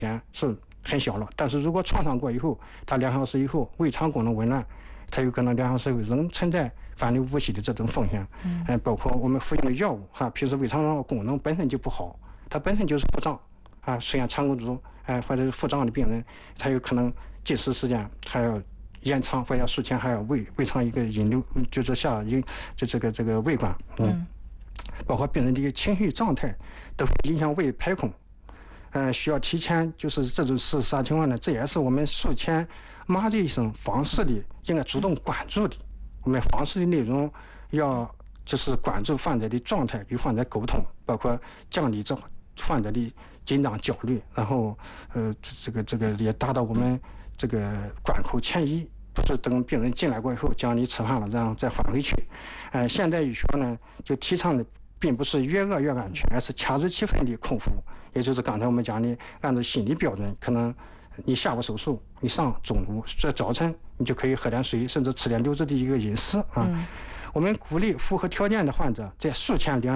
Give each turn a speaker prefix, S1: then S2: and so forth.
S1: 是很小了。但是如果创伤过以后，他2小时以后胃肠功能紊乱，他有可能2小时以后仍存在反流误吸的这种风险。包括我们服用的药物平时胃肠道功能本身就不好，它本身就是腹胀出现肠梗阻或者是腹胀的病人，他有可能进食时间还要延长，或者术前还要胃肠一个引流，就是这个胃管。包括病人的一个情绪状态都会影响胃排空。需要提前就是这种是啥情况呢？这也是我们术前麻醉医生方式的应该主动关注的。我们方式的内容要就是关注患者的状态，与患者沟通，包括降低这患者的紧张焦虑，然后这个也达到我们这个关口前移，不是等病人进来过以后将你吃饭了然后再放回去。现代医学呢就提倡的并不是越饿越安全，而是恰如其分的空腹，也就是刚才我们讲的按照心理标准，可能你下午手术，你上中午这早晨你就可以喝点水，甚至吃点流质的一个饮食我们鼓励符合条件的患者在术前2